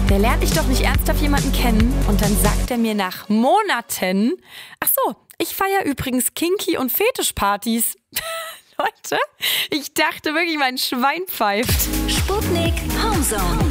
Der lernt ich doch nicht ernsthaft jemanden kennen und dann sagt er mir nach Monaten, ach so, ich feiere übrigens Kinky- und Fetischpartys. Leute, ich dachte wirklich, mein Schwein pfeift. Sputnik Homezone.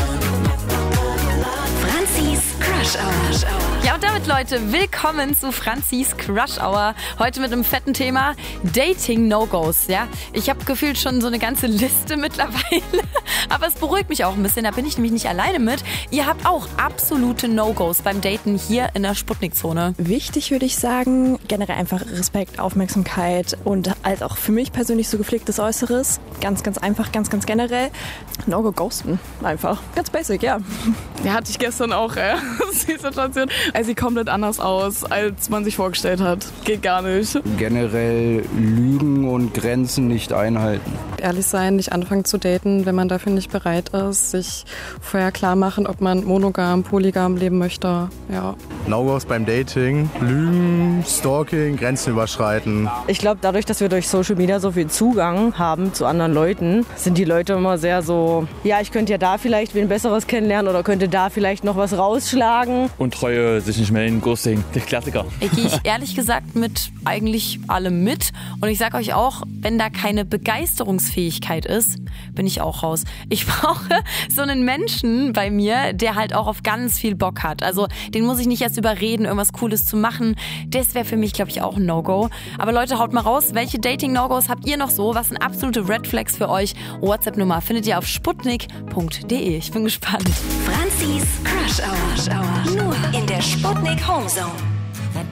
Franzis Crush Hour. Ja, und damit, Leute, willkommen zu Franzis Crush Hour. Heute mit einem fetten Thema, Dating-No-Gos. Ja? Ich habe gefühlt schon so eine ganze Liste mittlerweile. Aber es beruhigt mich auch ein bisschen, da bin ich nämlich nicht alleine mit. Ihr habt auch absolute No-Gos beim Daten hier in der Sputnik-Zone. Wichtig würde ich sagen, generell einfach Respekt, Aufmerksamkeit und halt auch für mich persönlich so gepflegtes Äußeres. Ganz, ganz einfach, ganz, ganz generell. No-Go ghosten. Einfach. Ganz basic, ja. Ja, hatte ich gestern auch, die Situation. Er sieht komplett anders aus, als man sich vorgestellt hat. Geht gar nicht. Generell Lügen und Grenzen nicht einhalten. Ehrlich sein, nicht anfangen zu daten, wenn man dafür nicht bereit ist. Sich vorher klar machen, ob man monogam, polygam leben möchte. Ja. No-Gos beim Dating, Lügen, Stalking, Grenzen überschreiten. Ich glaube, dadurch, dass wir durch Social Media so viel Zugang haben zu anderen Leuten, sind die Leute immer sehr so, ja, ich könnte ja da vielleicht wen Besseres kennenlernen oder könnte da vielleicht noch was rausschlagen. Untreue, sich nicht melden, Ghosting, der Klassiker. Gehe ich ehrlich gesagt mit eigentlich allem mit. Und ich sage euch auch, wenn da keine Begeisterungsfähigkeit ist, bin ich auch raus. Ich brauche so einen Menschen bei mir, der halt auch auf ganz viel Bock hat. Also den muss ich nicht erst überreden, irgendwas Cooles zu machen. Das wäre für mich, glaube ich, auch ein No-Go. Aber Leute, haut mal raus, welche Dating-No-Gos habt ihr noch so? Was sind absolute Red Flags für euch? WhatsApp-Nummer findet ihr auf sputnik.de. Ich bin gespannt. Franzis Crush Hour. Nur in der Sputnik Homezone.